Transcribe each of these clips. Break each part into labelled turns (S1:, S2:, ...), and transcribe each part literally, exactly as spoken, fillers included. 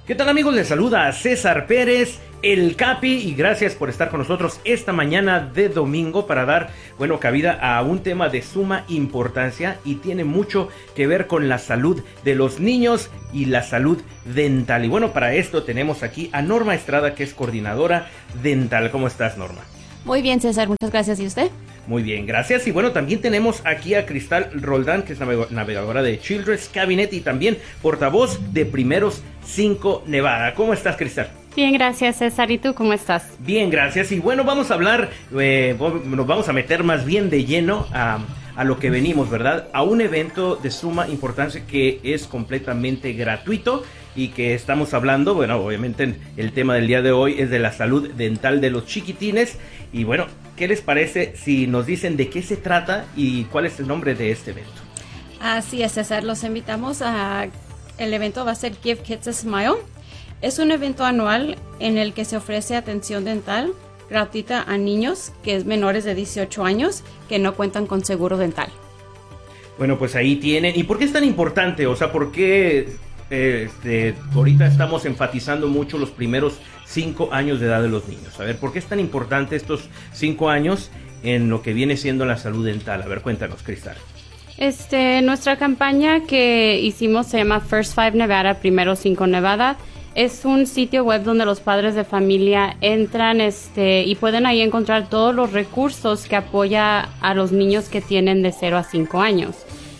S1: ¿Qué tal, amigos? Les saluda a César Pérez, el Capi, y gracias por estar con nosotros esta mañana de domingo para dar, bueno, cabida a un tema de suma importancia y tiene mucho que ver con la salud de los niños y la salud dental. Y bueno, para esto tenemos aquí a Norma Estrada, que es coordinadora dental. ¿Cómo estás, Norma?
S2: Muy bien, César, muchas gracias. ¿Y usted?
S1: Muy bien, gracias. Y bueno, también tenemos aquí a Cristal Roldán, que es navegadora de Children's Cabinet y también portavoz de Primeros cinco Nevada. ¿Cómo estás, Cristal?
S3: Bien, gracias, César. ¿Y tú cómo estás?
S1: Bien, gracias. Y bueno, vamos a hablar, eh, nos vamos a meter más bien de lleno a, a lo que venimos, ¿verdad? A un evento de suma importancia que es completamente gratuito y que estamos hablando, bueno, obviamente el tema del día de hoy es de la salud dental de los chiquitines. Y bueno, ¿qué les parece si nos dicen de qué se trata y cuál es el nombre de este evento?
S2: Así es, César. Los invitamos a... El evento va a ser Give Kids a Smile. Es un evento anual en el que se ofrece atención dental gratuita a niños que es menores de dieciocho años que no cuentan con seguro dental.
S1: Bueno, pues ahí tienen. ¿Y por qué es tan importante? O sea, ¿por qué eh, este, ahorita estamos enfatizando mucho los primeros cinco años de edad de los niños? A ver, ¿por qué es tan importante estos cinco años en lo que viene siendo la salud dental? A ver, cuéntanos, Cristal.
S3: Este, nuestra campaña que hicimos se llama First Five Nevada, Primero Cinco Nevada. Es un sitio web donde los padres de familia entran este, y pueden ahí encontrar todos los recursos que apoya a los niños que tienen de cero a cinco años.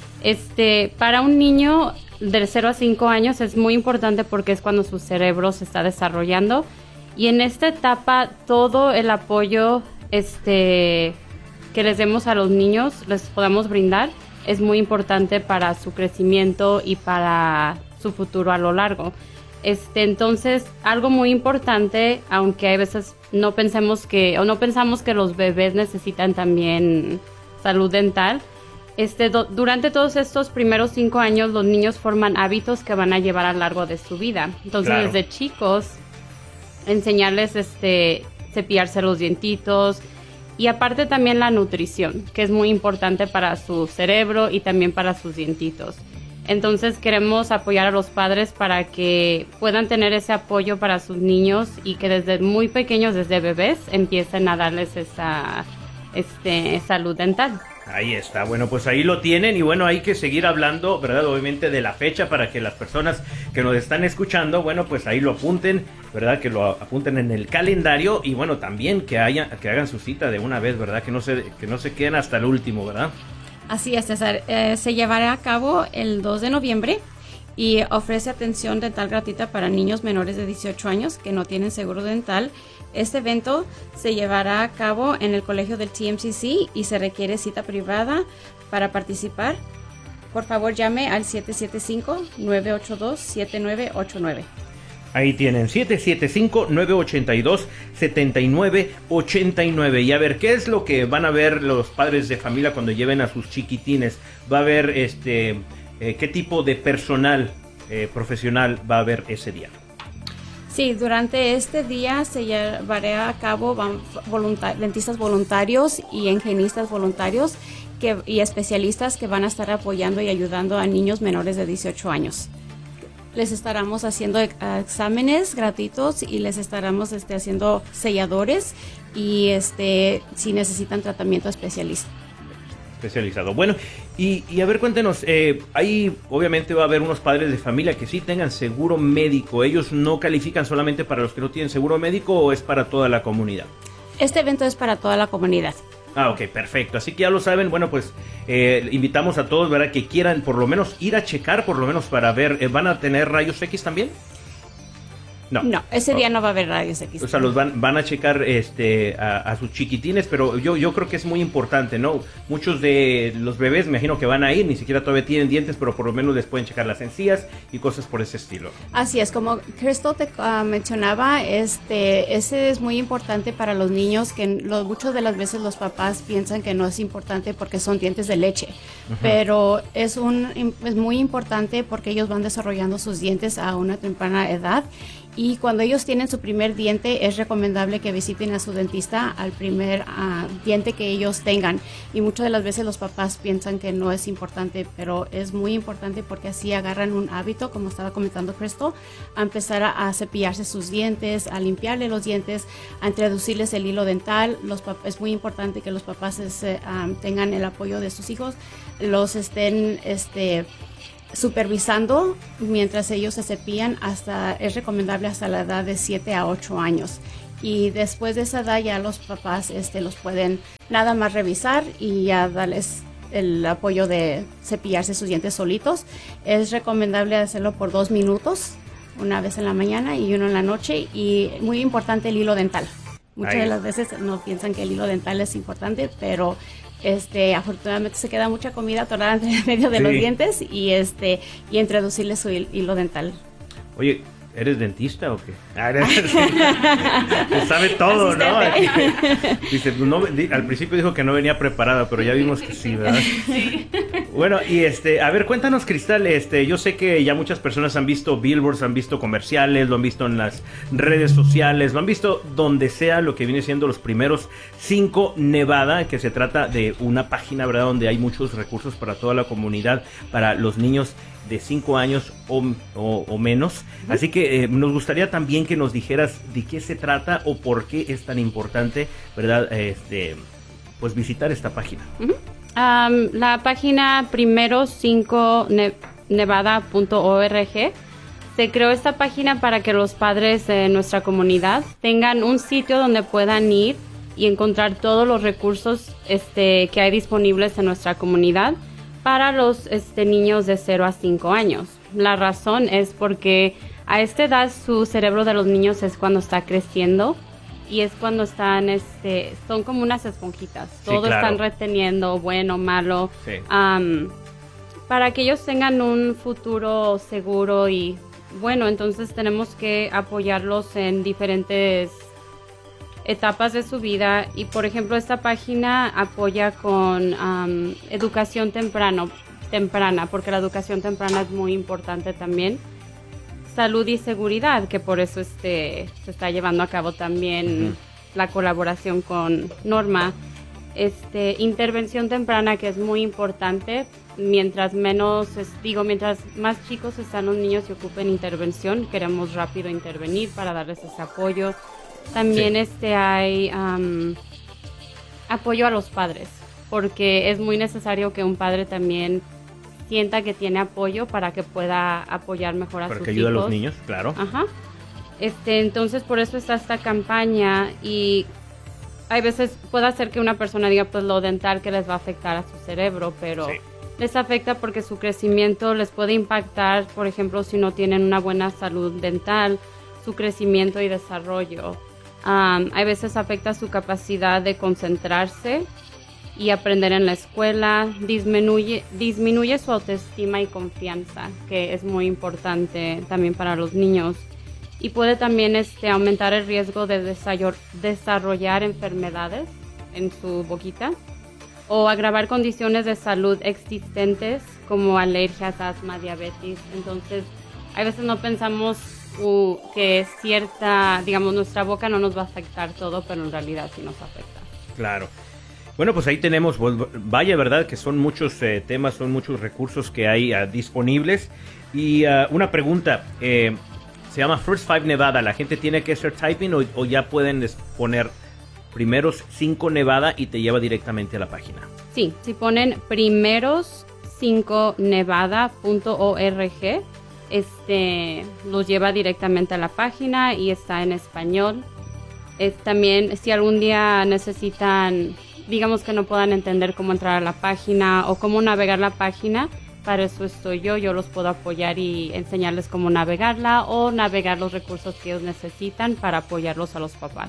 S3: Este, para un niño de cero a cinco años es muy importante porque es cuando su cerebro se está desarrollando. Y en esta etapa todo el apoyo este, que les demos a los niños, les podamos brindar, es muy importante para su crecimiento y para su futuro a lo largo. Este, entonces, algo muy importante, aunque a veces no pensemos que, o no pensamos que los bebés necesitan también salud dental, este, do, durante todos estos primeros cinco años, los niños forman hábitos que van a llevar a lo largo de su vida. Entonces, claro, desde chicos, enseñarles este, cepillarse los dientitos, y aparte también la nutrición, que es muy importante para su cerebro y también para sus dientitos. Entonces queremos apoyar a los padres para que puedan tener ese apoyo para sus niños y que desde muy pequeños, desde bebés, empiecen a darles esa este, salud dental.
S1: Ahí está, bueno, pues ahí lo tienen y bueno, hay que seguir hablando, ¿verdad? Obviamente de la fecha para que las personas que nos están escuchando, bueno, pues ahí lo apunten, ¿verdad? Que lo apunten en el calendario y bueno, también que haya, que hagan su cita de una vez, ¿verdad? Que no se, que no se queden hasta el último, ¿verdad?
S2: Así es, César. Eh, se llevará a cabo el dos de noviembre y ofrece atención dental gratuita para niños menores de dieciocho años que no tienen seguro dental. Este evento se llevará a cabo en el colegio del T M C C y se requiere cita privada para participar. Por favor, llame al siete siete cinco, nueve ocho dos, siete nueve ocho nueve.
S1: Ahí tienen, siete siete cinco, nueve ocho dos, siete nueve ocho nueve. Y a ver, ¿qué es lo que van a ver los padres de familia cuando lleven a sus chiquitines? Va a haber, este, eh, ¿qué tipo de personal eh, profesional va a haber ese día?
S2: Sí, durante este día se llevará a cabo voluntar- dentistas voluntarios y higienistas voluntarios que, y especialistas que van a estar apoyando y ayudando a niños menores de dieciocho años. Les estaremos haciendo exámenes gratuitos y les estaremos este, haciendo selladores y este, si necesitan tratamiento especialista.
S1: Especializado. Bueno, y, y a ver, cuéntenos, eh, ahí obviamente va a haber unos padres de familia que sí tengan seguro médico. ¿Ellos no califican solamente para los que no tienen seguro médico o es para toda la comunidad?
S2: Este evento es para toda la comunidad.
S1: Ah, ok, perfecto. Así que ya lo saben, bueno, pues eh, invitamos a todos, ¿verdad? Que quieran por lo menos ir a checar, por lo menos para ver, eh, ¿van a tener rayos X también? No,
S2: no, ese día no va a haber rayos X.
S1: O sea, los van, van a checar este, a, a sus chiquitines, pero yo, yo creo que es muy importante, ¿no? Muchos de los bebés, me imagino que van a ir, ni siquiera todavía tienen dientes, pero por lo menos les pueden checar las encías y cosas por ese estilo.
S2: Así es, como Crystal te uh, mencionaba, este, ese es muy importante para los niños, que lo, muchas de las veces los papás piensan que no es importante porque son dientes de leche, uh-huh. pero es, un, es muy importante porque ellos van desarrollando sus dientes a una temprana edad. Y cuando ellos tienen su primer diente, es recomendable que visiten a su dentista al primer uh, diente que ellos tengan. Y muchas de las veces los papás piensan que no es importante, pero es muy importante porque así agarran un hábito, como estaba comentando Crystal, a empezar a, a cepillarse sus dientes, a limpiarle los dientes, a introducirles el hilo dental. Los es muy importante que los papás es, um, tengan el apoyo de sus hijos, los estén... este supervisando mientras ellos se cepillan. Hasta es recomendable hasta la edad de siete a ocho años, y después de esa edad ya los papás este, los pueden nada más revisar y ya darles el apoyo de cepillarse sus dientes solitos. Es recomendable hacerlo por dos minutos, una vez en la mañana y uno en la noche, y muy importante el hilo dental. Muchas de las veces no piensan que el hilo dental es importante, pero Este, afortunadamente se queda mucha comida atorada entre medio de sí. los dientes y este y introducirle su hilo dental.
S1: Oye, ¿eres dentista o qué? Sabe todo, ¿no? Dice, no, al principio dijo que no venía preparada, pero ya vimos que sí, ¿verdad? Sí. Bueno, y este, a ver, cuéntanos, Cristal, este, yo sé que ya muchas personas han visto billboards, han visto comerciales, lo han visto en las redes sociales, lo han visto donde sea, lo que viene siendo los primeros cinco Nevada, que se trata de una página, ¿verdad?, donde hay muchos recursos para toda la comunidad, para los niños de cinco años o, o, o menos. Uh-huh. Así que eh, nos gustaría también que nos dijeras de qué se trata o por qué es tan importante, ¿verdad?, este, pues visitar esta página.
S3: Uh-huh. Um, la página primero cinco nevada punto org. Se creó esta página para que los padres de nuestra comunidad tengan un sitio donde puedan ir y encontrar todos los recursos este, que hay disponibles en nuestra comunidad para los este, niños de cero a cinco años. La razón es porque a esta edad su cerebro de los niños es cuando está creciendo y es cuando están, este, son como unas esponjitas. Sí, Todo claro. están reteniendo, bueno, malo, sí. um, para que ellos tengan un futuro seguro y bueno, entonces tenemos que apoyarlos en diferentes etapas de su vida. Y por ejemplo, esta página apoya con um, educación temprano, temprana, porque la educación temprana es muy importante también. Salud y seguridad, que por eso este, se está llevando a cabo también uh-huh. la colaboración con Norma. Este, intervención temprana, que es muy importante. Mientras menos, es, digo, mientras más chicos están los niños y ocupen intervención, queremos rápido intervenir para darles ese apoyo. También sí. este hay um, apoyo a los padres, porque es muy necesario que un padre también sienta que tiene apoyo para que pueda apoyar mejor a
S1: para
S3: sus hijos.
S1: Para que ayude a los niños, claro.
S3: Ajá. Este, entonces, por eso está esta campaña, y hay veces puede hacer que una persona diga, pues lo dental que les va a afectar a su cerebro, pero sí. les afecta porque su crecimiento les puede impactar, por ejemplo, si no tienen una buena salud dental, su crecimiento y desarrollo. Um, hay veces afecta su capacidad de concentrarse y aprender en la escuela, disminuye, disminuye su autoestima y confianza, que es muy importante también para los niños, y puede también este, aumentar el riesgo de desarrollar, desarrollar enfermedades en su boquita o agravar condiciones de salud existentes como alergias, asma, diabetes. Entonces, a veces no pensamos uh, que cierta, digamos, nuestra boca no nos va a afectar todo, pero en realidad sí nos afecta.
S1: Claro. Bueno, pues ahí tenemos, pues, vaya, ¿verdad? Que son muchos eh, temas, son muchos recursos que hay uh, disponibles. Y uh, una pregunta, eh, se llama First Five Nevada, ¿la gente tiene que hacer typing o, o ya pueden poner primeros cinco Nevada y te lleva directamente a la página?
S3: Sí, si ponen primeros cinco nevada punto org, este, los lleva directamente a la página y está en español. Es también, si algún día necesitan, digamos que no puedan entender cómo entrar a la página o cómo navegar la página, para eso estoy yo, yo los puedo apoyar y enseñarles cómo navegarla o navegar los recursos que ellos necesitan para apoyarlos a los papás.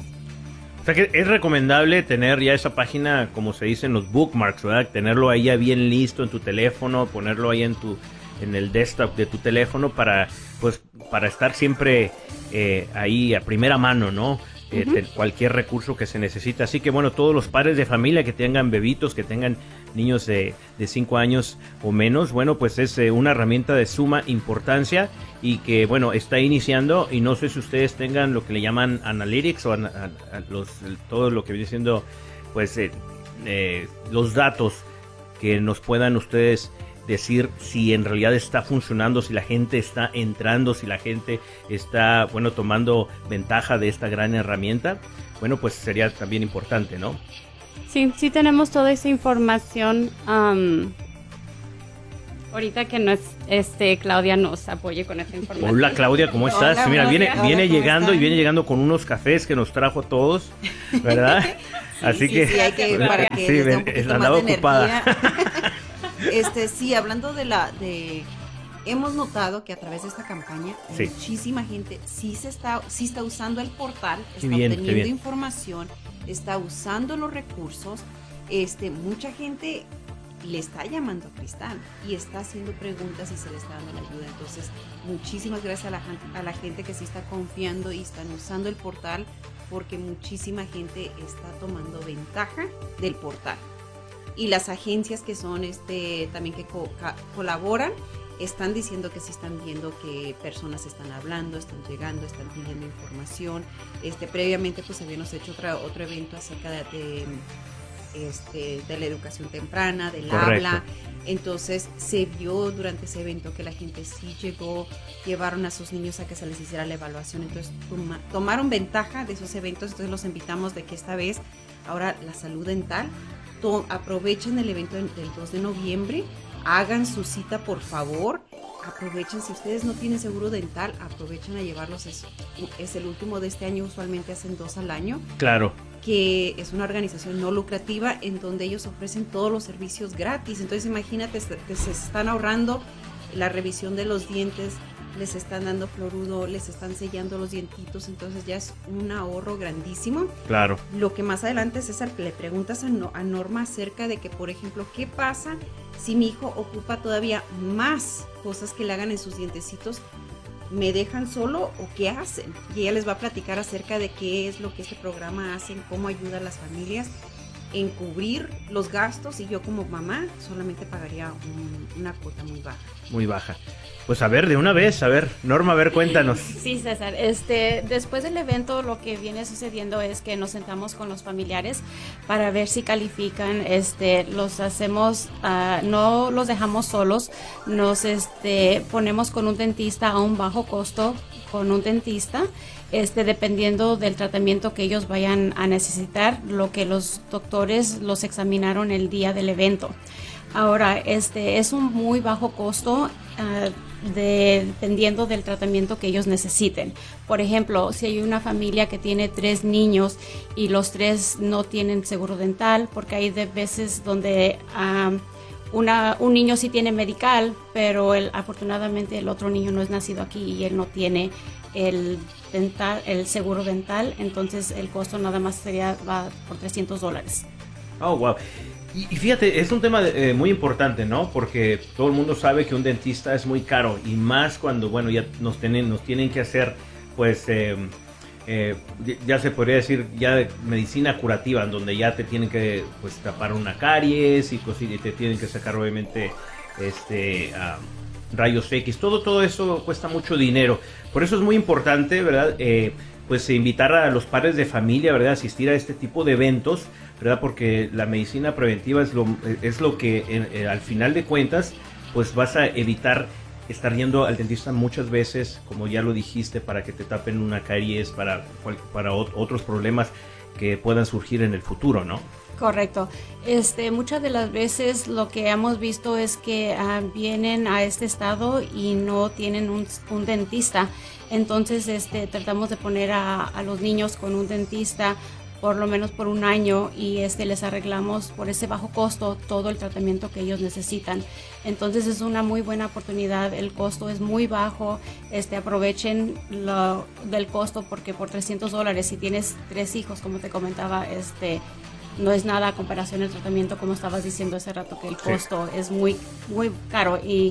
S1: O sea que es recomendable tener ya esa página, como se dice en los bookmarks, ¿verdad? Tenerlo ahí ya bien listo en tu teléfono, ponerlo ahí en tu en el desktop de tu teléfono para, pues, para estar siempre eh, ahí a primera mano, ¿no? Uh-huh. eh, cualquier recurso que se necesita. Así que bueno, todos los padres de familia que tengan bebitos, que tengan niños de cinco años o menos, bueno, pues es eh, una herramienta de suma importancia y que, bueno, está iniciando, y no sé si ustedes tengan lo que le llaman analytics o an, a, a los, todo lo que viene siendo, pues, eh, eh, los datos que nos puedan ustedes decir si en realidad está funcionando, si la gente está entrando, si la gente está, bueno, tomando ventaja de esta gran herramienta. Bueno, pues sería también importante, ¿no?
S3: Sí, sí tenemos toda esa información. Um, ahorita que no es, este, Claudia nos apoye con esa información.
S1: Hola, Claudia, ¿cómo estás?
S2: Hola,
S1: Mira, viene,
S2: Hola,
S1: viene llegando
S2: están?
S1: y viene llegando con unos cafés que nos trajo a todos, ¿verdad?
S4: Sí,
S1: Así
S4: sí,
S1: que,
S4: sí, hay que para que
S1: sí,
S4: les dé
S1: ven,
S4: un poquito
S1: andaba
S4: más de
S1: ocupada.
S4: energía. Este, sí, hablando de la de hemos notado que a través de esta campaña
S1: Sí.
S4: muchísima gente sí se está sí está usando el portal,
S1: Qué
S4: está
S1: bien, qué
S4: obteniendo
S1: bien.
S4: información, está usando los recursos. Este, mucha gente le está llamando a Cristal y está haciendo preguntas y se le está dando la ayuda. Entonces, muchísimas gracias a la, a la gente que sí está confiando y están usando el portal, porque muchísima gente está tomando ventaja del portal. Y las agencias que son este también que co colaboran están diciendo que sí están viendo que personas están hablando, están llegando, están pidiendo información. Este, previamente pues habíamos hecho otra, otro evento acerca de, de, este, de la educación temprana, del
S1: Correcto.
S4: habla. Entonces se vio durante ese evento que la gente sí llegó, llevaron a sus niños a que se les hiciera la evaluación. Entonces toma, tomaron ventaja de esos eventos. Entonces los invitamos de que esta vez, ahora la salud dental, aprovechen el evento del dos de noviembre, hagan su cita por favor, aprovechen, si ustedes no tienen seguro dental, aprovechen a llevarlos, es, es el último de este año, usualmente hacen dos al año.
S1: Claro.
S4: Que es una organización no lucrativa en donde ellos ofrecen todos los servicios gratis. Entonces imagínate que se están ahorrando la revisión de los dientes, les están dando fluoruro, les están sellando los dientitos, entonces ya es un ahorro grandísimo.
S1: Claro.
S4: Lo que más adelante, César, le preguntas a, no, a Norma acerca de que, por ejemplo, ¿qué pasa si mi hijo ocupa todavía más cosas que le hagan en sus dientecitos? ¿Me dejan solo o qué hacen? Y ella les va a platicar acerca de qué es lo que este programa hace, cómo ayuda a las familias en cubrir los gastos, y yo como mamá solamente pagaría un, una cuota muy baja.
S1: Muy baja. Pues a ver, de una vez, a ver, Norma, a ver, cuéntanos.
S2: Sí, César, este, después del evento lo que viene sucediendo es que nos sentamos con los familiares para ver si califican, este, los hacemos, uh, no los dejamos solos, nos este, ponemos con un dentista a un bajo costo, con un dentista, este, dependiendo del tratamiento que ellos vayan a necesitar, lo que los doctores los examinaron el día del evento. Ahora, este es un muy bajo costo, uh, de, dependiendo del tratamiento que ellos necesiten. Por ejemplo, si hay una familia que tiene tres niños y los tres no tienen seguro dental, porque hay de veces donde um, una, un niño sí tiene medical, pero el, afortunadamente el otro niño no es nacido aquí y él no tiene el dental, el seguro dental, entonces el costo nada más sería va por trescientos dólares.
S1: Oh, wow. Y, y fíjate, es un tema eh, muy importante, ¿no? Porque todo el mundo sabe que un dentista es muy caro, y más cuando, bueno, ya nos tienen, nos tienen que hacer, pues, eh, eh, ya se podría decir, ya medicina curativa, en donde ya te tienen que, pues, tapar una caries y, pues, y te tienen que sacar, obviamente, este, uh, rayos X. Todo, todo eso cuesta mucho dinero. Por eso es muy importante, ¿verdad? Eh, pues invitar a los padres de familia, ¿verdad? Asistir a este tipo de eventos, ¿verdad? Porque la medicina preventiva es lo, es lo que eh, eh, al final de cuentas pues vas a evitar estar yendo al dentista muchas veces, como ya lo dijiste, para que te tapen una caries, para, para otros problemas que puedan surgir en el futuro, ¿no?
S2: Correcto. Este, muchas de las veces lo que hemos visto es que uh, vienen a este estado y no tienen un, un dentista. Entonces este, tratamos de poner a, a los niños con un dentista por lo menos por un año, y este, les arreglamos por ese bajo costo todo el tratamiento que ellos necesitan. Entonces es una muy buena oportunidad, el costo es muy bajo, este, aprovechen lo del costo, porque por trescientos dólares, si tienes tres hijos, como te comentaba, este, no es nada a comparación del tratamiento, como estabas diciendo hace rato, que el costo sí. es muy, muy caro, y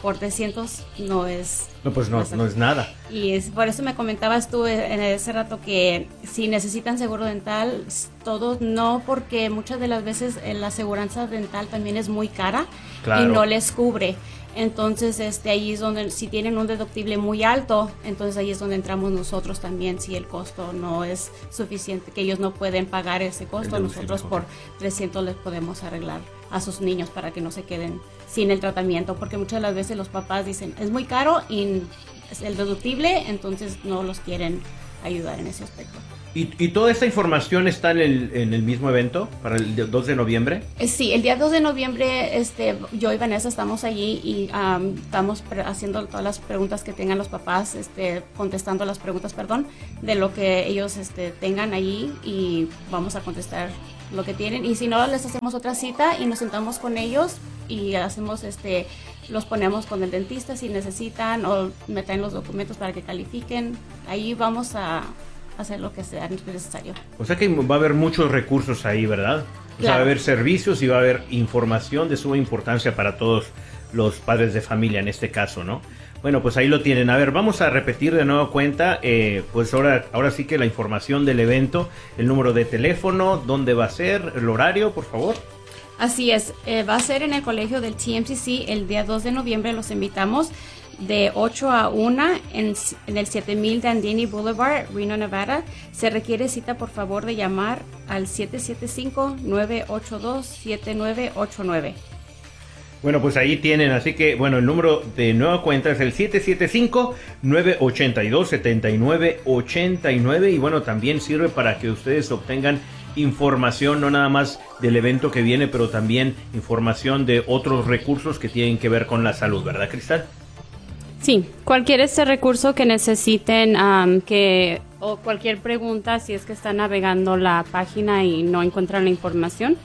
S2: por trescientos no es...
S1: No, pues no, no es nada.
S2: Y es, por eso me comentabas tú en ese rato que si necesitan seguro dental, todos no, porque muchas de las veces la aseguranza dental también es muy cara, claro, y no les cubre. Entonces, este, ahí es donde, si tienen un deductible muy alto, entonces ahí es donde entramos nosotros también, si el costo no es suficiente, que ellos no pueden pagar ese costo, nosotros por trescientos les podemos arreglar a sus niños para que no se queden sin el tratamiento, porque muchas de las veces los papás dicen, es muy caro y es el deductible, entonces no los quieren ayudar en ese aspecto.
S1: ¿Y, y toda esta información está en el, en el mismo evento para el dos de noviembre?
S2: Sí, el día dos de noviembre este, yo y Vanessa estamos allí y um, estamos haciendo todas las preguntas que tengan los papás, este, contestando las preguntas, perdón, de lo que ellos este, tengan allí, y vamos a contestar lo que tienen. Y si no, les hacemos otra cita y nos sentamos con ellos y hacemos este los ponemos con el dentista si necesitan, o me traen los documentos para que califiquen. Ahí vamos a hacer lo que sea necesario.
S1: O sea que va a haber muchos recursos ahí, ¿verdad? O
S2: Claro.
S1: sea, va a haber servicios y va a haber información de suma importancia para todos los padres de familia en este caso, ¿no? Bueno, pues ahí lo tienen. A ver, vamos a repetir de nuevo cuenta, eh, pues ahora, ahora sí que la información del evento, el número de teléfono, dónde va a ser, el horario, por favor.
S2: Así es, eh, va a ser en el colegio del T M C C el día dos de noviembre, los invitamos de ocho a una en, en el siete mil Dandini Boulevard, Reno, Nevada. Se requiere cita, por favor, de llamar al siete siete cinco, nueve ocho dos, siete nueve ocho nueve.
S1: Bueno, pues ahí tienen, así que, bueno, el número de nueva cuenta es el siete siete cinco, nueve ocho dos, siete nueve ocho nueve, y bueno, también sirve para que ustedes obtengan información, no nada más del evento que viene, pero también información de otros recursos que tienen que ver con la salud, ¿verdad, Cristal?
S3: Sí, cualquier este recurso que necesiten, um, que o cualquier pregunta, si es que están navegando la página y no encuentran la información,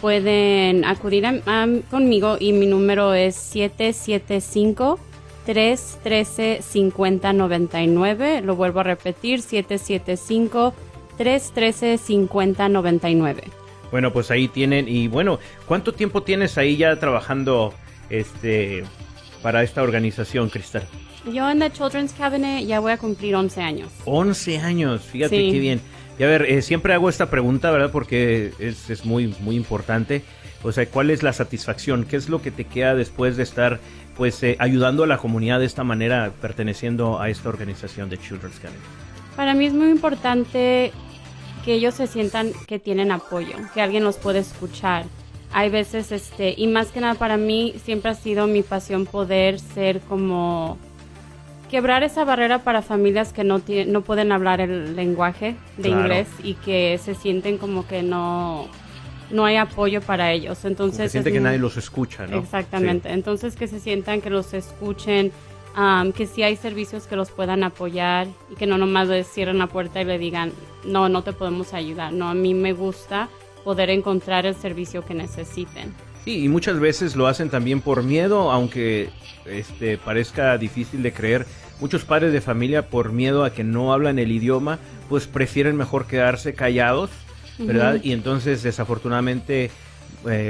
S3: pueden acudir a, a, conmigo, y mi número es siete siete cinco, tres uno tres, cinco cero nueve nueve. Lo vuelvo a repetir, siete siete cinco, tres uno tres, cinco cero nueve nueve.
S1: Bueno, pues ahí tienen. Y bueno, ¿cuánto tiempo tienes ahí ya trabajando este para esta organización, Cristal?
S3: Yo en The Children's Cabinet ya voy a cumplir once años.
S1: once años, fíjate
S3: Sí.
S1: qué bien. Y a ver, eh, siempre hago esta pregunta, ¿verdad? Porque es, es muy, muy importante. O sea, ¿cuál es la satisfacción? ¿Qué es lo que te queda después de estar, pues, eh, ayudando a la comunidad de esta manera, perteneciendo a esta organización de Children's Cabinet?
S3: Para mí es muy importante que ellos se sientan que tienen apoyo, que alguien los puede escuchar. Hay veces, este, y más que nada para mí siempre ha sido mi pasión poder ser como quebrar esa barrera para familias que no tienen, no pueden hablar el lenguaje de
S1: Claro.
S3: inglés, y que se sienten como que no, no hay apoyo para ellos. Entonces
S1: Se siente
S3: es
S1: que
S3: muy-
S1: nadie los escucha, ¿no?
S3: Exactamente.
S1: Sí.
S3: Entonces que se sientan que los escuchen, um, que sí hay servicios que los puedan apoyar, y que no nomás les cierren la puerta y le digan, no, no te podemos ayudar. No, a mí me gusta poder encontrar el servicio que necesiten.
S1: Sí, y muchas veces lo hacen también por miedo, aunque este parezca difícil de creer. Muchos padres de familia, por miedo a que no hablan el idioma, pues prefieren mejor quedarse callados, ¿verdad?
S3: Ujú.
S1: Y entonces, desafortunadamente, eh,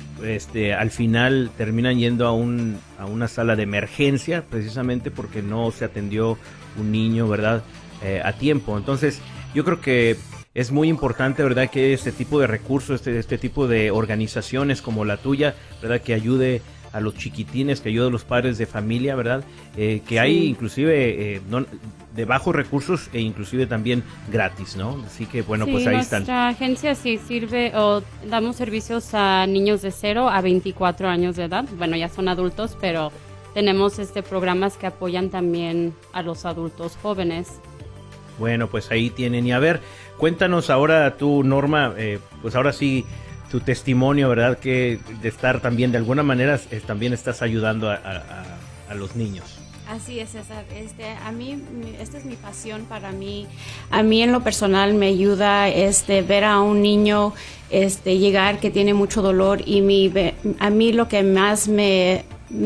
S1: este, al final terminan yendo a, un, a una sala de emergencia, precisamente porque no se atendió un niño, ¿verdad? Eh, a tiempo. Entonces, yo creo que es muy importante, ¿verdad?, que este tipo de recursos, este, este tipo de organizaciones como la tuya, ¿verdad?, que ayude a los chiquitines, que ayude a los padres de familia, ¿verdad?, eh, que
S3: Sí.
S1: hay inclusive eh, no, de bajos recursos e inclusive también gratis, ¿no? Así que, bueno,
S3: Sí,
S1: pues ahí
S3: nuestra
S1: están.
S3: agencia sí sirve, o damos servicios a niños de cero a veinticuatro años de edad. Bueno, ya son adultos, pero tenemos este programas que apoyan también a los adultos jóvenes.
S1: Bueno, pues ahí tienen. Y a ver, cuéntanos ahora tú, Norma, eh, pues ahora sí, tu testimonio, ¿verdad?, que de estar también, de alguna manera, eh, también estás ayudando a, a, a- a los niños.
S2: Así es, César. Este, a mí, mi- esta es mi pasión para mí. A mí en lo personal me ayuda este, ver a un niño este, llegar que tiene mucho dolor, y mi, ve- a mí lo que más me,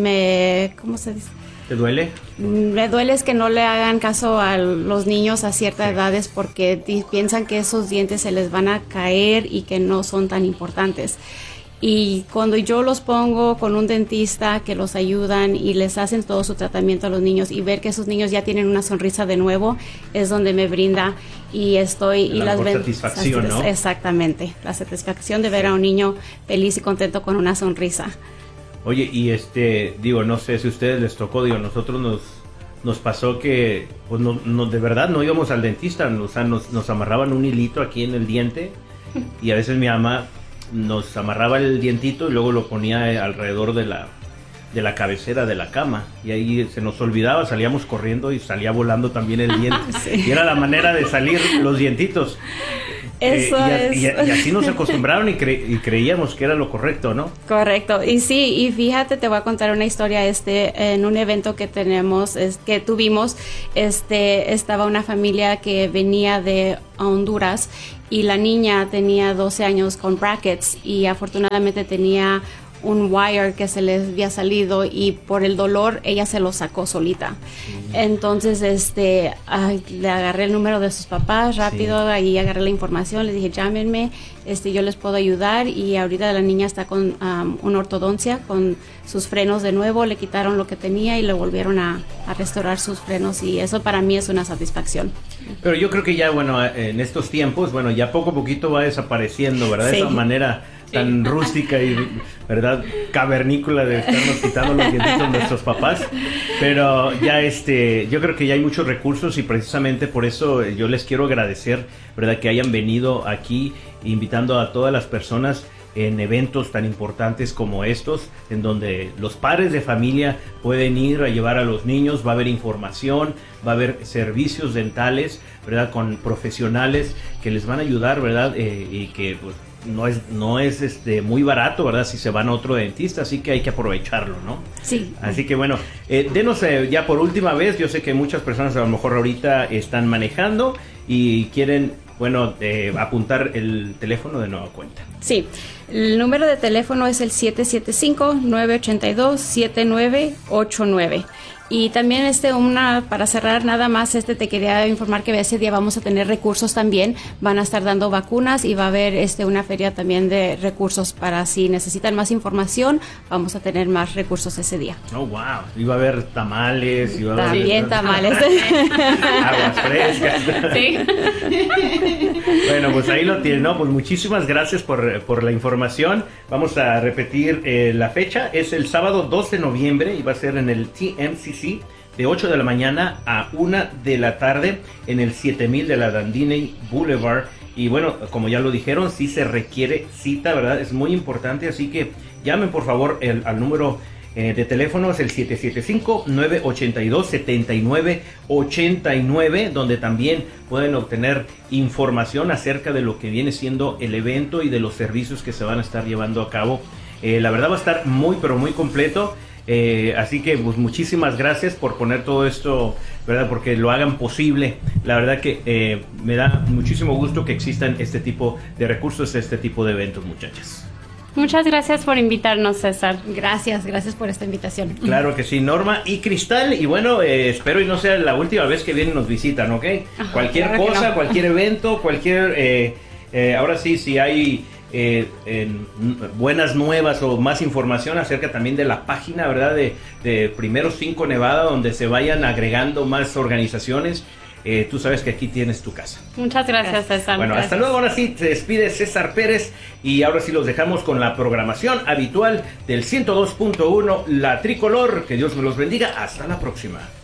S2: me, ¿cómo se dice?
S1: ¿Te duele?
S2: Me duele es que no le hagan caso a los niños a ciertas
S1: Sí.
S2: edades, porque di- piensan que esos dientes se les van a caer y que no son tan importantes. Y cuando yo los pongo con un dentista que los ayudan y les hacen todo su tratamiento a los niños y ver que esos niños ya tienen una sonrisa de nuevo, es donde me brinda y estoy...
S1: La
S2: y las ven,
S1: satisfacción, ¿no?
S2: Exactamente, la satisfacción de ver a un niño feliz y contento con una sonrisa.
S1: Oye, y este, digo, no sé si a ustedes les tocó, digo, nosotros nos, nos pasó que, pues no, no, de verdad no íbamos al dentista, o sea, nos, nos amarraban un hilito aquí en el diente y a veces mi mamá nos amarraba el dientito y luego lo ponía alrededor de la, de la cabecera de la cama y ahí se nos olvidaba, salíamos corriendo y salía volando también el diente. Sí. Y era la manera de salir los dientitos.
S2: Eso
S1: eh, y,
S2: es.
S1: Y, y así nos acostumbraron y, cre y creíamos que era lo correcto, ¿no?
S2: Correcto. Y sí, y fíjate, te voy a contar una historia. Este, en un evento que tenemos, es, que tuvimos, este, estaba una familia que venía de Honduras y la niña tenía doce años con brackets y afortunadamente tenía un wire que se les había salido y por el dolor ella se lo sacó solita. Mm. Entonces, este, ay, le agarré el número de sus papás rápido, sí. Ahí agarré la información, les dije, llámenme, este, yo les puedo ayudar y ahorita la niña está con um, una ortodoncia, con sus frenos de nuevo, le quitaron lo que tenía y le volvieron a, a restaurar sus frenos y eso para mí es una satisfacción.
S1: Pero yo creo que ya, bueno, en estos tiempos, bueno, ya poco a poquito va desapareciendo, ¿verdad? Sí. Esa manera tan rústica y, ¿verdad?, cavernícola de estarnos quitando los dientitos de nuestros papás, pero ya este, yo creo que ya hay muchos recursos y precisamente por eso yo les quiero agradecer, ¿verdad?, que hayan venido aquí invitando a todas las personas en eventos tan importantes como estos, en donde los padres de familia pueden ir a llevar a los niños, va a haber información, va a haber servicios dentales, ¿verdad?, con profesionales que les van a ayudar, ¿verdad?, eh, y que pues no es no es este muy barato, ¿verdad?, si se van a otro dentista, así que hay que aprovecharlo, ¿no?
S2: Sí.
S1: Así que bueno, eh, denos eh, ya por última vez, yo sé que muchas personas a lo mejor ahorita están manejando y quieren, bueno, eh, apuntar el teléfono de nueva cuenta.
S2: Sí, el número de teléfono es el siete siete cinco, nueve ocho dos, siete nueve ocho nueve. Y también este una para cerrar nada más, este te quería informar que ese día vamos a tener recursos también, van a estar dando vacunas y va a haber este una feria también de recursos para si necesitan más información, vamos a tener más recursos ese día.
S1: Oh, wow, iba a haber tamales, iba a haber
S2: también tamales.
S1: Aguas frescas. Sí. Bueno, pues ahí lo tienen, ¿no? Pues muchísimas gracias por, por la información. Vamos a repetir eh, la fecha, es el sábado dos de noviembre y va a ser en el T M C C de ocho de la mañana a una de la tarde en el siete mil de la Dandini Boulevard. Y bueno, como ya lo dijeron, sí se requiere cita, ¿verdad? Es muy importante, así que llamen por favor el, al número eh, de teléfono, es el siete siete cinco, nueve ocho dos, siete nueve ocho nueve, donde también pueden obtener información acerca de lo que viene siendo el evento y de los servicios que se van a estar llevando a cabo. Eh, la verdad va a estar muy, pero muy completo. Eh, así que pues muchísimas gracias por poner todo esto, ¿verdad?, porque lo hagan posible. La verdad que eh, me da muchísimo gusto que existan este tipo de recursos, este tipo de eventos, muchachas.
S3: Muchas gracias por invitarnos, César.
S2: Gracias, gracias por esta invitación.
S1: Claro que sí, Norma y Cristal. Y bueno, eh, espero y no sea la última vez que vienen y nos visitan, ¿ok? Ajá, cualquier claro cosa, no. Cualquier evento, cualquier... Eh, eh, ahora sí, si hay... Eh, en buenas nuevas o más información acerca también de la página, ¿verdad?, de, de Primero cinco Nevada, donde se vayan agregando más organizaciones. Eh, tú sabes que aquí tienes tu casa.
S3: Muchas gracias, César.
S1: Bueno,
S3: gracias.
S1: Hasta luego. Ahora sí, se despide César Pérez y ahora sí los dejamos con la programación habitual del ciento dos punto uno La Tricolor. Que Dios me los bendiga. Hasta la próxima.